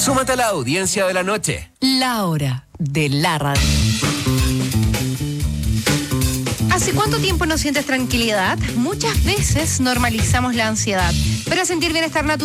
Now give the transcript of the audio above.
Súmate a la audiencia de la noche. La hora de la radio. ¿Hace cuánto tiempo no sientes tranquilidad? Muchas veces normalizamos la ansiedad. Para sentir bienestar natural